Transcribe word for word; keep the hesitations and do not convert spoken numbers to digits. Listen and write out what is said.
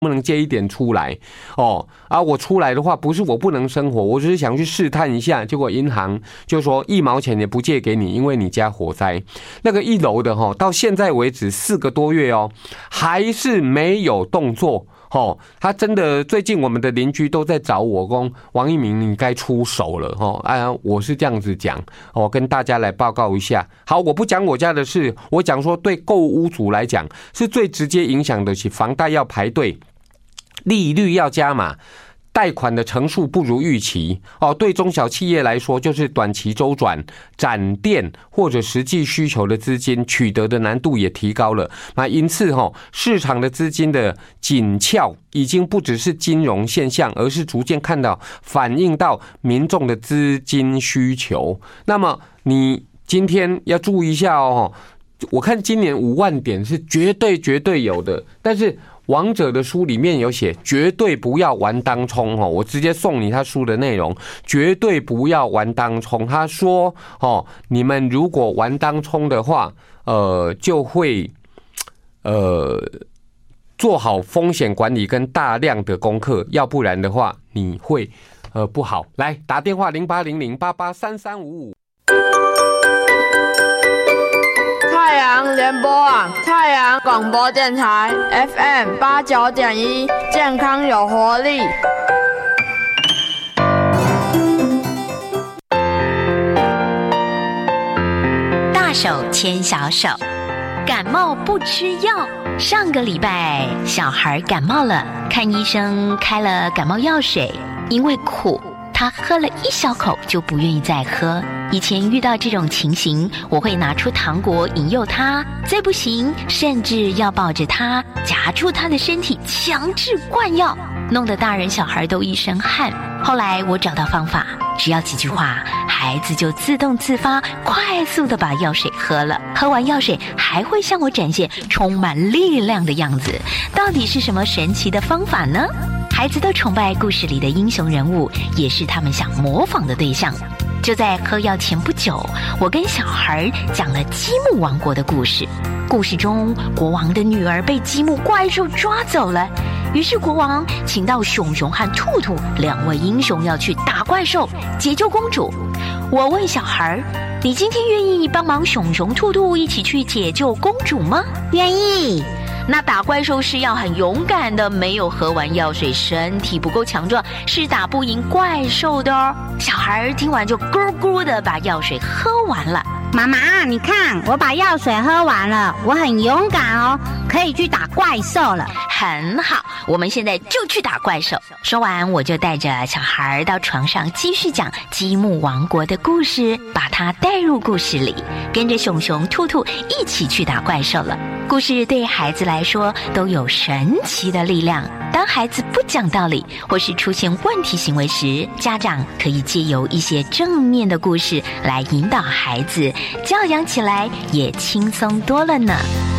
不能借一点出来哦啊！我出来的话，不是我不能生活，我只是想去试探一下。结果银行就说一毛钱也不借给你，因为你家火灾。那个一楼的哈，到现在为止四个多月哦，还是没有动作。哦，他真的最近我们的邻居都在找我，说王一鸣你该出手了哦。啊，我是这样子讲哦，跟大家来报告一下。好，我不讲我家的事，我讲说对购屋族来讲是最直接影响的是房贷要排队，利率要加码，贷款的成数不如预期哦。对中小企业来说，就是短期周转、展店或者实际需求的资金取得的难度也提高了。那因此哈，市场的资金的紧俏已经不只是金融现象，而是逐渐看到反映到民众的资金需求。那么你今天要注意一下哦，我看今年五万点是绝对绝对有的，但是王者的书里面有写，绝对不要玩当冲哦！我直接送你他书的内容，绝对不要玩当冲。他说哦，你们如果玩当冲的话，呃，就会呃做好风险管理跟大量的功课，要不然的话你会呃不好。来打电话零八零零八八三三五五。 太阳联播网，太阳广播电台 F M 八九点一，健康有活力。 大手牵小手，感冒不吃药。上个礼拜小孩感冒了，看医生开了感冒药水，因为苦，他喝了一小口就不愿意再喝。以前遇到这种情形，我会拿出糖果引诱他，再不行甚至要抱着他夹住他的身体强制灌药，弄得大人小孩都一身汗。后来我找到方法，只要几句话，孩子就自动自发快速地把药水喝了，喝完药水还会向我展现充满力量的样子。到底是什么神奇的方法呢？孩子都崇拜故事里的英雄人物，也是他们想模仿的对象。就在喝药前不久，我跟小孩讲了积木王国的故事。故事中，国王的女儿被积木怪兽抓走了，于是国王请到熊熊和兔兔两位英雄要去打怪兽，解救公主。我问小孩，你今天愿意帮忙熊熊兔兔一起去解救公主吗？ 愿意。 那打怪兽是要很勇敢的，没有喝完药水，身体不够强壮，是打不赢怪兽的哦。小孩听完就咕咕的把药水喝完了。 妈妈，你看我把药水喝完了，我很勇敢哦，可以去打怪兽了。 很好，我们现在就去打怪兽。说完，我就带着小孩到床上继续讲积木王国的故事，把他带入故事里，跟着熊熊兔兔一起去打怪兽了。故事对孩子来说都有神奇的力量。当孩子不讲道理或是出现问题行为时，家长可以借由一些正面的故事来引导孩子，教养起来也轻松多了呢。